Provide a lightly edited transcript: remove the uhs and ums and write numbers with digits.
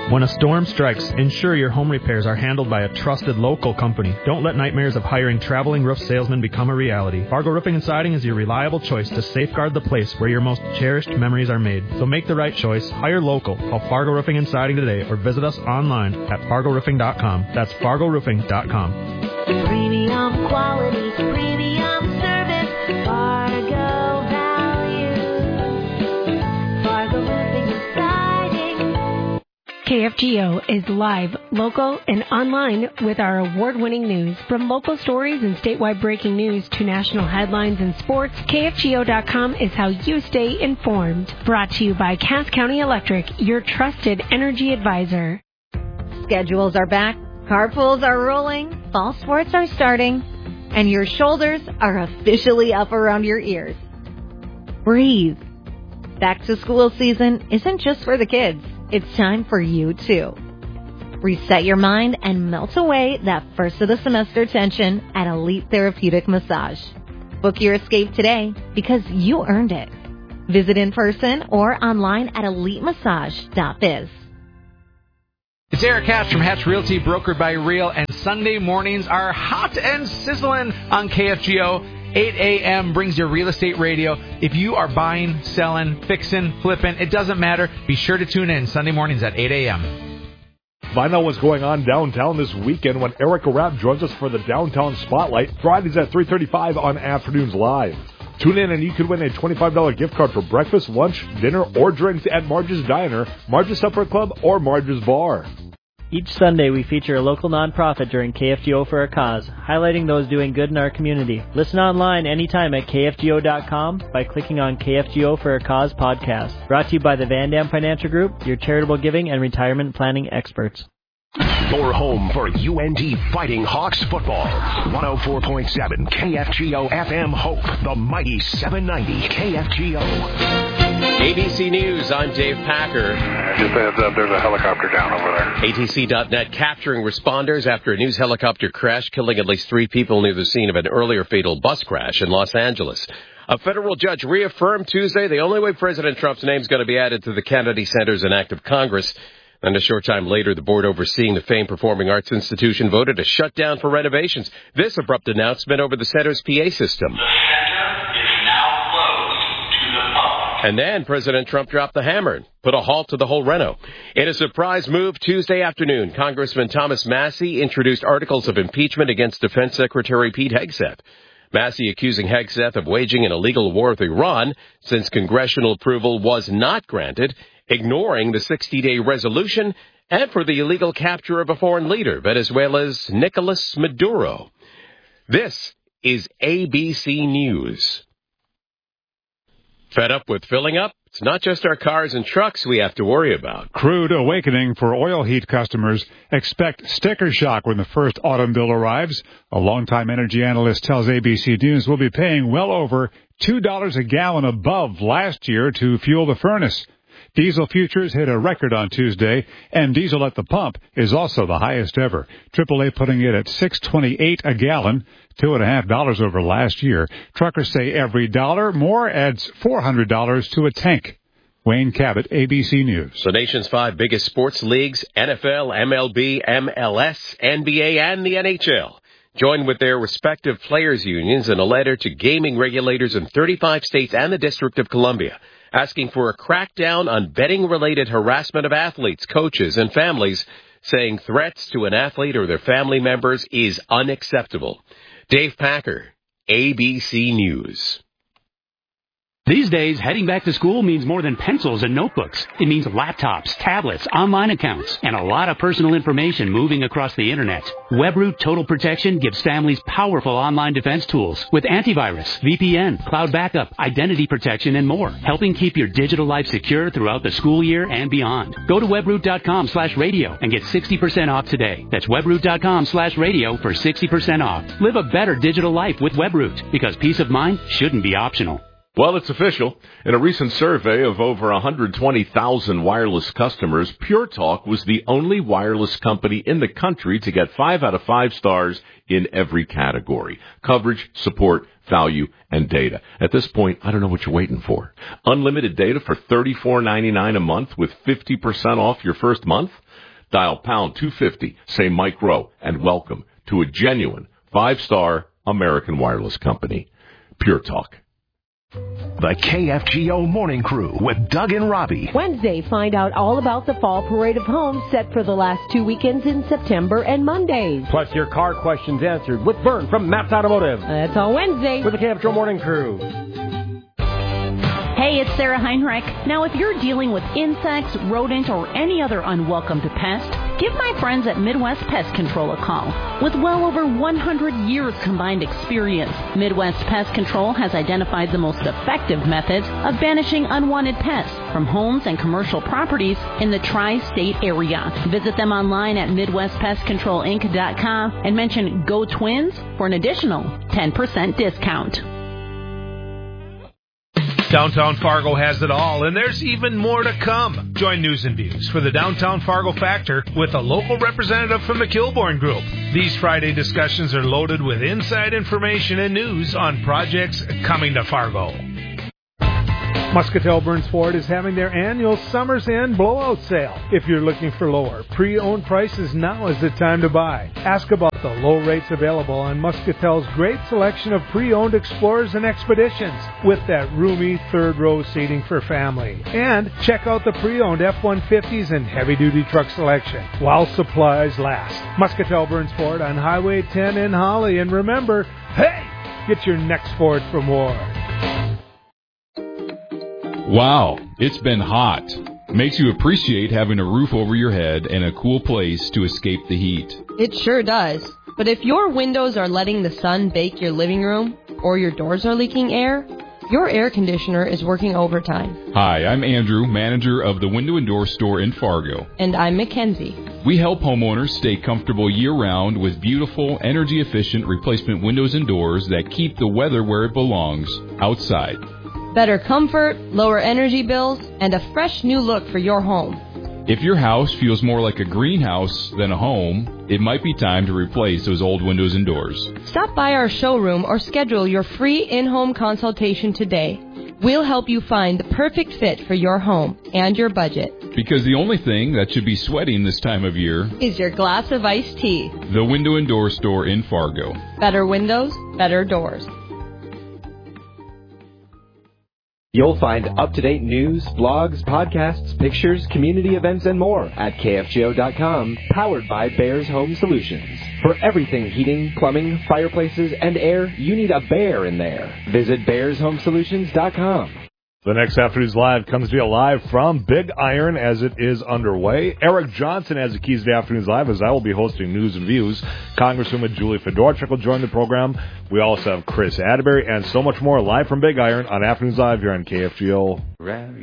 When a storm strikes, ensure your home repairs are handled by a trusted local company. Don't let nightmares of hiring traveling roof salesmen become a reality. Fargo Roofing and Siding is your reliable choice to safeguard the place where your most cherished memories are made. So make the right choice. Hire local. Call Fargo Roofing and Siding today or visit us online at fargoroofing.com. That's fargoroofing.com. Premium quality, premium service, Fargo value. Fargo Roofing and Siding. KFGO is live, local, and online with our award-winning news. From local stories and statewide breaking news to national headlines and sports, KFGO.com is how you stay informed. Brought to you by Cass County Electric, your trusted energy advisor. Schedules are back, carpools are rolling, fall sports are starting, and your shoulders are officially up around your ears. Breathe. Back to school season isn't just for the kids. It's time for you, too. Reset your mind and melt away that first of the semester tension at Elite Therapeutic Massage. Book your escape today because you earned it. Visit in person or online at elitemassage.biz. It's Eric Hatch from Hatch Realty, brokered by Real, and Sunday mornings are hot and sizzling on KFGO. 8 a.m. brings your real estate radio. If you are buying, selling, fixing, flipping, it doesn't matter. Be sure to tune in Sunday mornings at 8 a.m. Find out what's going on downtown this weekend when Erica Rapp joins us for the Downtown Spotlight, Fridays at 3:35 on Afternoons Live. Tune in and you could win a $25 gift card for breakfast, lunch, dinner, or drinks at Marge's Diner, Marge's Supper Club, or Marge's Bar. Each Sunday, we feature a local nonprofit during KFGO for a Cause, highlighting those doing good in our community. Listen online anytime at KFGO.com by clicking on KFGO for a Cause podcast. Brought to you by the Van Dam Financial Group, your charitable giving and retirement planning experts. Your home for UND Fighting Hawks football. 104.7 KFGO FM Hope, the mighty 790 KFGO. ABC News, I'm Dave Packer. Just a heads up, there's a helicopter down over there. ATC.net capturing responders after a news helicopter crash, killing at least 3 people near the scene of an earlier fatal bus crash in Los Angeles. A federal judge reaffirmed Tuesday the only way President Trump's name is going to be added to the Kennedy Center's an act of Congress. And a short time later, the board overseeing the famed performing arts institution voted to shut down for renovations. This abrupt announcement over the center's PA system. The center is now closed to the public. And then President Trump dropped the hammer and put a halt to the whole reno. In a surprise move Tuesday afternoon, Congressman Thomas Massie introduced articles of impeachment against Defense Secretary Pete Hegseth. Massie accusing Hegseth of waging an illegal war with Iran since congressional approval was not granted, ignoring the 60-day resolution, and for the illegal capture of a foreign leader, Venezuela's Nicolas Maduro. This is ABC News. Fed up with filling up? It's not just our cars and trucks we have to worry about. Crude awakening for oil heat customers. Expect sticker shock when the first autumn bill arrives. A longtime energy analyst tells ABC News we'll be paying well over $2 a gallon above last year to fuel the furnace. Diesel futures hit a record on Tuesday, and diesel at the pump is also the highest ever. AAA putting it at $6.28 a gallon, $2.50 over last year. Truckers say every dollar more adds $400 to a tank. Wayne Cabot, ABC News. The nation's 5 biggest sports leagues, NFL, MLB, MLS, NBA, and the NHL, joined with their respective players' unions in a letter to gaming regulators in 35 states and the District of Columbia, asking for a crackdown on betting-related harassment of athletes, coaches, and families, saying threats to an athlete or their family members is unacceptable. Dave Packer, ABC News. These days, heading back to school means more than pencils and notebooks. It means laptops, tablets, online accounts, and a lot of personal information moving across the internet. WebRoot Total Protection gives families powerful online defense tools with antivirus, VPN, cloud backup, identity protection, and more, helping keep your digital life secure throughout the school year and beyond. Go to webroot.com/radio and get 60% off today. That's webroot.com/radio for 60% off. Live a better digital life with WebRoot, because peace of mind shouldn't be optional. Well, it's official. In a recent survey of over 120,000 wireless customers, Pure Talk was the only wireless company in the country to get 5 out of 5 stars in every category: coverage, support, value, and data. At this point, I don't know what you're waiting for. Unlimited data for $34.99 a month with 50% off your first month? Dial pound 250, say Mike Rowe, and welcome to a genuine 5-star American wireless company. Pure Talk. The KFGO Morning Crew with Doug and Robbie. Wednesday, find out all about the Fall Parade of Homes set for the last 2 weekends in September and Mondays. Plus your car questions answered with Vern from Maps Automotive. That's all Wednesday. With the KFGO Morning Crew. Hey, it's Sarah Heinrich. Now, if you're dealing with insects, rodent, or any other unwelcome pest, give my friends at Midwest Pest Control a call. With well over 100 years combined experience, Midwest Pest Control has identified the most effective methods of banishing unwanted pests from homes and commercial properties in the tri-state area. Visit them online at MidwestPestControlInc.com and mention Go Twins for an additional 10% discount. Downtown Fargo has it all, and there's even more to come. Join News and Views for the Downtown Fargo Factor with a local representative from the Kilbourne Group. These Friday discussions are loaded with inside information and news on projects coming to Fargo. Muscatel Burns Ford is having their annual Summer's End blowout sale. If you're looking for lower pre-owned prices, now is the time to buy. Ask about the low rates available on Muscatel's great selection of pre-owned Explorers and Expeditions with that roomy third-row seating for family. And check out the pre-owned F-150s and heavy-duty truck selection while supplies last. Muscatel Burns Ford on Highway 10 in Holly. And remember, hey, get your next Ford for more. Wow, it's been hot. Makes you appreciate having a roof over your head and a cool place to escape the heat. It sure does. But if your windows are letting the sun bake your living room, or your doors are leaking air, your air conditioner is working overtime. Hi, I'm Andrew, manager of the Window and Door Store in Fargo. And I'm Mackenzie. We help homeowners stay comfortable year-round with beautiful, energy-efficient replacement windows and doors that keep the weather where it belongs, outside. Better comfort, lower energy bills, and a fresh new look for your home. If your house feels more like a greenhouse than a home, it might be time to replace those old windows and doors. Stop by our showroom or schedule your free in-home consultation today. We'll help you find the perfect fit for your home and your budget. Because the only thing that should be sweating this time of year is your glass of iced tea. The Window and Door Store in Fargo. Better windows, better doors. You'll find up-to-date news, blogs, podcasts, pictures, community events, and more at KFGO.com, powered by Bears Home Solutions. For everything heating, plumbing, fireplaces, and air, you need a bear in there. Visit BearsHomeSolutions.com. The next Afternoons Live comes to you live from Big Iron as it is underway. Eric Johnson has the keys to Afternoons Live as I will be hosting News and Views. Congresswoman Julie Fedorchuk will join the program. We also have Chris Atterbury and so much more live from Big Iron on Afternoons Live here on KFGO.